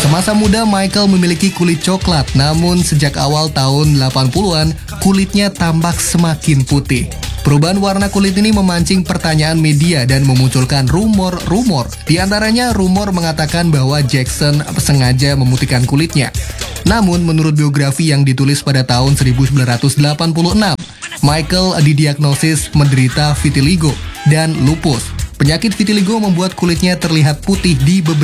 Semasa muda Michael memiliki kulit coklat, namun sejak awal tahun 80-an, kulitnya tampak semakin putih. Perubahan warna kulit ini memancing pertanyaan media dan memunculkan rumor-rumor. Di antaranya rumor mengatakan bahwa Jackson sengaja memutihkan kulitnya. Namun menurut biografi yang ditulis pada tahun 1986, Michael didiagnosis menderita vitiligo dan lupus. Penyakit vitiligo membuat kulitnya terlihat putih di beberapa